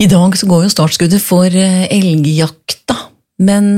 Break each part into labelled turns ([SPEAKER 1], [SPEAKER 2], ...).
[SPEAKER 1] I dag så går jo startskuddet for elgjakta, men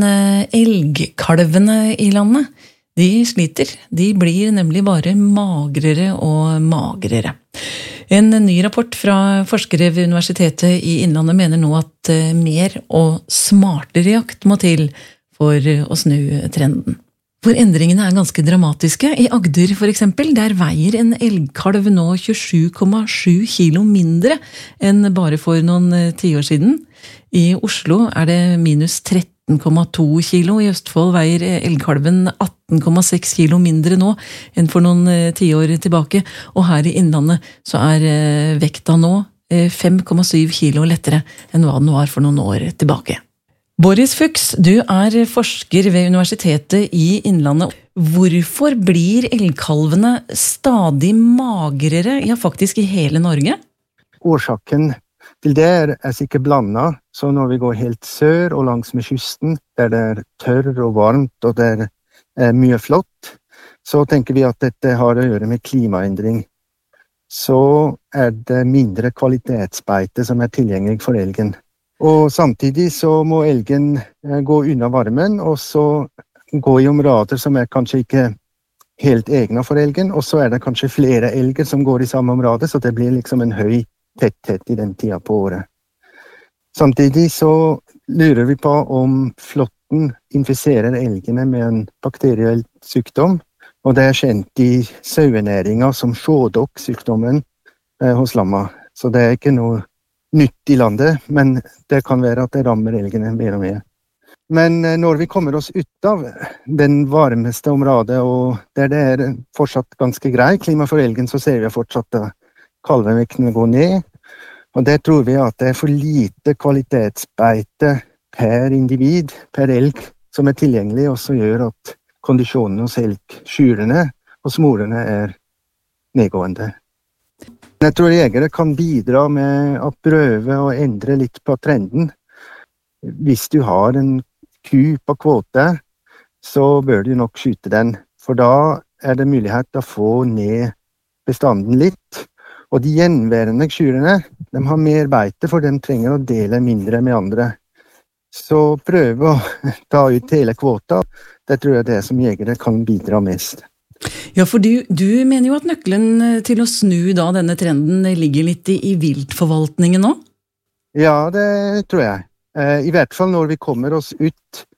[SPEAKER 1] elgkalvene i landet, de sliter. De blir nemlig bare magrere og magrere. En ny rapport fra forskere ved Universitetet i Innlandet mener nå at mer og smartere jakt må til for å snu trenden. For endringene er ganske dramatiske. I Agder for eksempel, der veier en elgkalv nå 27,7 kilo mindre enn bare for noen tiår siden. I Oslo er det minus 13,2 kilo. I Østfold veier elgkalven 18,6 kilo mindre nå enn for noen tiår tilbake. Og her i Innlandet så er vekta nå 5,7 kilo lettere enn hva den var for noen år tilbake. Boris Fuchs, du er forsker ved Universitetet i Innlandet. Hvorfor blir elgkalvene stadig magrere, ja faktisk i hele Norge?
[SPEAKER 2] Årsaken til det er sikkert blandet, så når vi går helt sør og langs med kysten, der det er tørr og varmt og det er mye flott, så tenker vi at dette har å gjøre med klimaendring. Så er det mindre kvalitetsbeite som er tilgjengelig for elgen. Og samtidig så må elgen gå unna varmen, og så gå i områder som er kanskje ikke helt egne for elgen, og så er det kanskje flere elger som går i samme område, så det blir liksom en høy tetthet i den tida på året. Samtidig så lurer vi på om flåtten infiserer elgene med en bakteriell sykdom, og det er kjent i sauenæringa som sjådokk-sykdommen hos lamma, så det er ikke noe nytt i landet, men det kan være at det rammer elgene mer og mer. Men når vi kommer oss ut av den varmeste området, og der det er fortsatt ganske grei klima for elgen, så ser vi fortsatt at kalvevektene går ned, og det tror vi at det er for lite kvalitetsbeite per individ, per elg, som er tilgjengelig, og som gjør at kondisjonen hos elgkyrene og smorene er nedgående. Jeg tror jegere kan bidra med å prøve å endre litt på trenden. Hvis du har en ku på kvote, så bør du nok skyte den, for da er det mulighet til å få ned bestanden litt. Og de gjenværende kyrene, de har mer beite, for de trenger å dele mindre med andre. Så prøv å ta ut hele kvota. Det tror jeg er det som jegere kan bidra mest.
[SPEAKER 1] Ja, for du mener jo at nøkkelen til å snu da denne trenden ligger litt i viltforvaltningen nå?
[SPEAKER 2] Ja, det tror jeg. I hvert fall når vi kommer oss ut